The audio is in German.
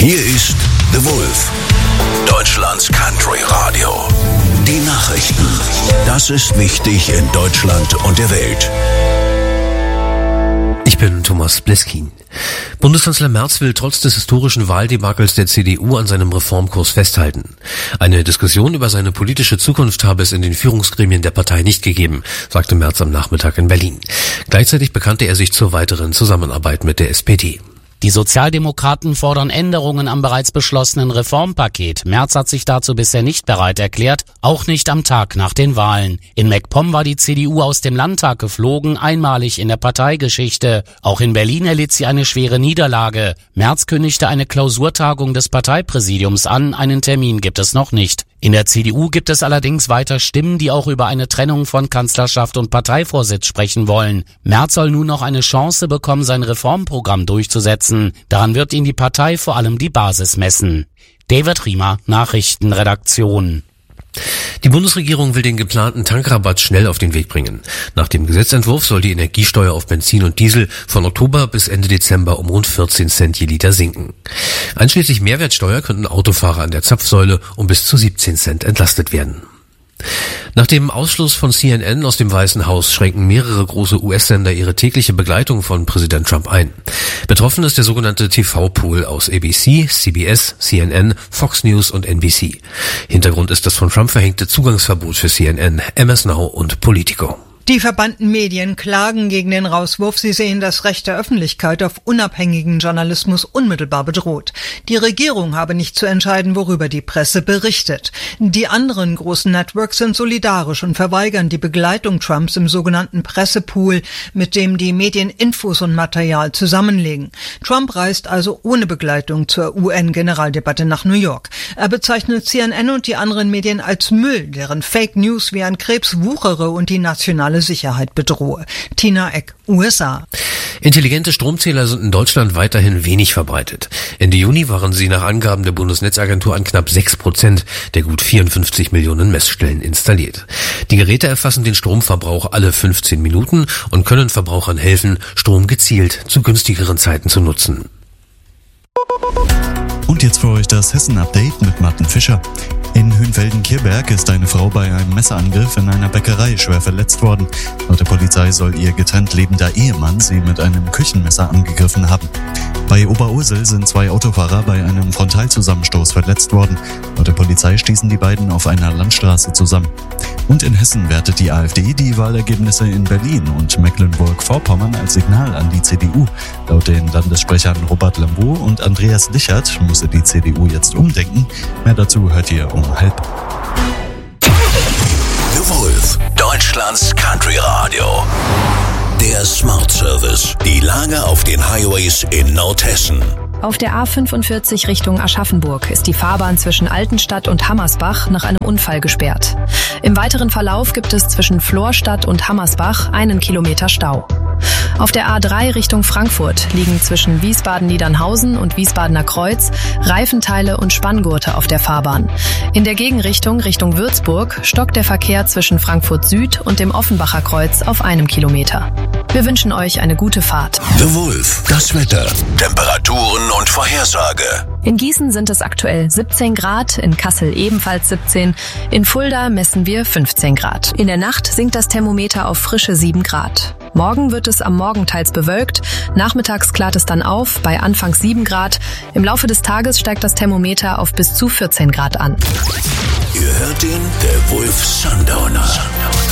Hier ist The Wolf, Deutschlands Country Radio. Die Nachrichten. Das ist wichtig in Deutschland und der Welt. Ich bin Thomas Bleskin. Bundeskanzler Merz will trotz des historischen Wahldebakels der CDU an seinem Reformkurs festhalten. Eine Diskussion über seine politische Zukunft habe es in den Führungsgremien der Partei nicht gegeben, sagte Merz am Nachmittag in Berlin. Gleichzeitig bekannte er sich zur weiteren Zusammenarbeit mit der SPD. Die Sozialdemokraten fordern Änderungen am bereits beschlossenen Reformpaket. Merz hat sich dazu bisher nicht bereit erklärt, auch nicht am Tag nach den Wahlen. In MacPom war die CDU aus dem Landtag geflogen, einmalig in der Parteigeschichte. Auch in Berlin erlitt sie eine schwere Niederlage. Merz kündigte eine Klausurtagung des Parteipräsidiums an, einen Termin gibt es noch nicht. In der CDU gibt es allerdings weiter Stimmen, die auch über eine Trennung von Kanzlerschaft und Parteivorsitz sprechen wollen. Merz soll nun noch eine Chance bekommen, sein Reformprogramm durchzusetzen. Daran wird ihn die Partei vor allem die Basis messen. David Riemer, Nachrichtenredaktion. Die Bundesregierung will den geplanten Tankrabatt schnell auf den Weg bringen. Nach dem Gesetzentwurf soll die Energiesteuer auf Benzin und Diesel von Oktober bis Ende Dezember um rund 14 Cent je Liter sinken. Einschließlich Mehrwertsteuer könnten Autofahrer an der Zapfsäule um bis zu 17 Cent entlastet werden. Nach dem Ausschluss von CNN aus dem Weißen Haus schränken mehrere große US-Sender ihre tägliche Begleitung von Präsident Trump ein. Betroffen ist der sogenannte TV-Pool aus ABC, CBS, CNN, Fox News und NBC. Hintergrund ist das von Trump verhängte Zugangsverbot für CNN, MS Now und Politico. Die verbannten Medien klagen gegen den Rauswurf. Sie sehen das Recht der Öffentlichkeit auf unabhängigen Journalismus unmittelbar bedroht. Die Regierung habe nicht zu entscheiden, worüber die Presse berichtet. Die anderen großen Networks sind solidarisch und verweigern die Begleitung Trumps im sogenannten Pressepool, mit dem die Medien Infos und Material zusammenlegen. Trump reist also ohne Begleitung zur UN-Generaldebatte nach New York. Er bezeichnet CNN und die anderen Medien als Müll, deren Fake News wie ein Krebs wuchere und die nationale Sicherheit bedrohe. Tina Eck, USA. Intelligente Stromzähler sind in Deutschland weiterhin wenig verbreitet. Ende Juni waren sie nach Angaben der Bundesnetzagentur an knapp 6% der gut 54 Millionen Messstellen installiert. Die Geräte erfassen den Stromverbrauch alle 15 Minuten und können Verbrauchern helfen, Strom gezielt zu günstigeren Zeiten zu nutzen. Und jetzt für euch das Hessen-Update mit Martin Fischer. In Hünfelden-Kirberg ist eine Frau bei einem Messerangriff in einer Bäckerei schwer verletzt worden. Laut der Polizei soll ihr getrennt lebender Ehemann sie mit einem Küchenmesser angegriffen haben. Bei Oberursel sind 2 Autofahrer bei einem Frontalzusammenstoß verletzt worden. Laut der Polizei stießen die beiden auf einer Landstraße zusammen. Und in Hessen wertet die AfD die Wahlergebnisse in Berlin und Mecklenburg-Vorpommern als Signal an die CDU. Laut den Landessprechern Robert Lambeau und Andreas Lichert musste die CDU jetzt umdenken. Mehr dazu hört ihr um 12:30. The Wolf, Deutschlands Country Radio. Der Smart Service. Die Lage auf den Highways in Nordhessen. Auf der A45 Richtung Aschaffenburg ist die Fahrbahn zwischen Altenstadt und Hammersbach nach einem Unfall gesperrt. Im weiteren Verlauf gibt es zwischen Florstadt und Hammersbach 1 Kilometer Stau. Auf der A3 Richtung Frankfurt liegen zwischen Wiesbaden-Niedernhausen und Wiesbadener Kreuz Reifenteile und Spanngurte auf der Fahrbahn. In der Gegenrichtung Richtung Würzburg stockt der Verkehr zwischen Frankfurt Süd und dem Offenbacher Kreuz auf 1 Kilometer. Wir wünschen euch eine gute Fahrt. The Wolf, das Wetter, Temperaturen und Vorhersage. In Gießen sind es aktuell 17 Grad, in Kassel ebenfalls 17, in Fulda messen wir 15 Grad. In der Nacht sinkt das Thermometer auf frische 7 Grad. Morgen wird es am Morgen teils bewölkt, nachmittags klart es dann auf, bei anfangs 7 Grad. Im Laufe des Tages steigt das Thermometer auf bis zu 14 Grad an. Ihr hört ihn, der Wolf Sundowner.